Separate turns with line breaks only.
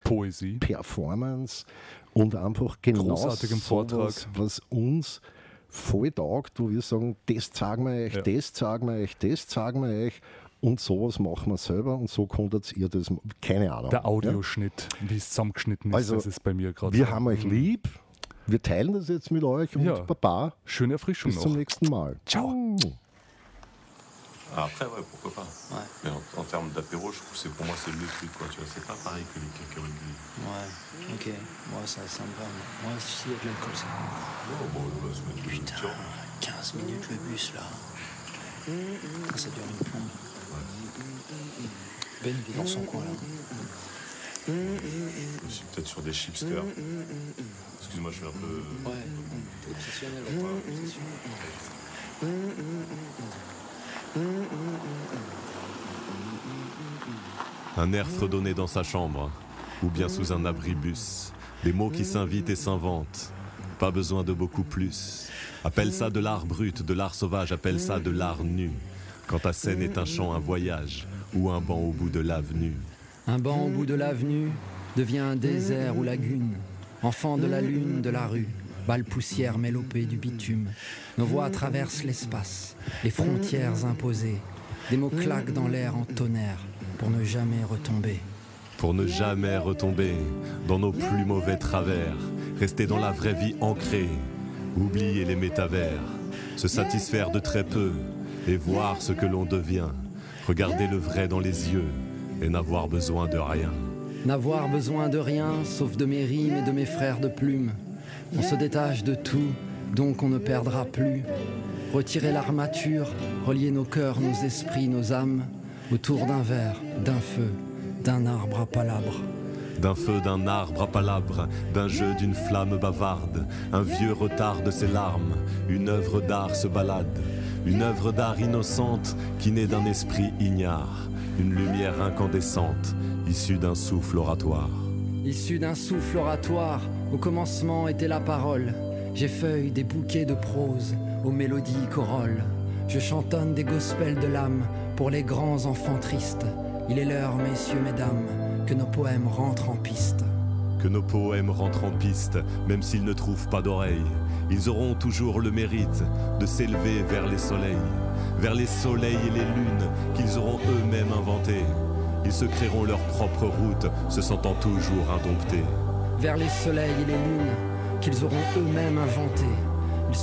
Poesie,
Performance und einfach genau
großartigem Vortrag,
was uns voll taugt, wo wir sagen, das zeigen wir euch, das zeigen wir euch, das zeigen wir euch und sowas machen wir selber und so konntet ihr das, keine Ahnung.
Der Audioschnitt, wie es zusammengeschnitten ist,
also,
das ist bei mir gerade
wir
so.
haben euch lieb, wir teilen das jetzt mit euch und Baba,
schöne Erfrischung
bis zum nächsten Mal.
Ciao.
Après, ouais, pourquoi pas. Ouais. Mais en termes d'apéro, je trouve que pour moi, c'est le truc, quoi. Tu vois, c'est pas pareil que les cacahuètes du...
Ouais, ok. Moi, ça me va. Moi, si, il y a de l'alcool, ça.
Oh, bon, là, ça va être
putain, 15 minutes le bus, là. Ça dure une plombe. Ouais. Ben, il est dans son coin, là.
Aussi, peut-être sur des chipsters. Excuse-moi, je suis un peu...
Ouais, obsessionnel.
Un air fredonné dans sa chambre, ou bien sous un abribus, des mots qui s'invitent et s'inventent, pas besoin de beaucoup plus. Appelle ça de l'art brut, de l'art sauvage, appelle ça de l'art nu. Quand ta scène est un chant, un voyage, ou un banc au bout de l'avenue.
Un banc au bout de l'avenue devient un désert ou lagune, enfant de la lune, de la rue. Balle poussière mélopée du bitume. Nos voix traversent l'espace, les frontières imposées. Des mots claquent dans l'air en tonnerre pour ne jamais retomber.
Pour ne jamais retomber dans nos plus mauvais travers. Rester dans la vraie vie ancrée. Oublier les métavers. Se satisfaire de très peu et voir ce que l'on devient. Regarder le vrai dans les yeux et n'avoir besoin de rien.
N'avoir besoin de rien sauf de mes rimes et de mes frères de plumes. On se détache de tout, donc on ne perdra plus. Retirer l'armature, relier nos cœurs, nos esprits, nos âmes, autour d'un verre, d'un feu, d'un arbre à palabres.
D'un feu, d'un arbre à palabres, d'un jeu, d'une flamme bavarde. Un vieux retarde ses larmes, une œuvre d'art se balade. Une œuvre d'art innocente qui naît d'un esprit ignare. Une lumière incandescente, issue d'un souffle oratoire.
Issue d'un souffle oratoire, au commencement était la parole. J'effeuille des bouquets de prose, aux mélodies corolles. Je chantonne des gospels de l'âme pour les grands enfants tristes. Il est l'heure, messieurs, mesdames, que nos poèmes rentrent en piste.
Que nos poèmes rentrent en piste, même s'ils ne trouvent pas d'oreilles. Ils auront toujours le mérite de s'élever vers les soleils et les lunes qu'ils auront eux-mêmes inventées. Ils se créeront leur propre route, se sentant toujours indomptés.
Vers les soleils et les lunes qu'ils auront eux-mêmes inventées.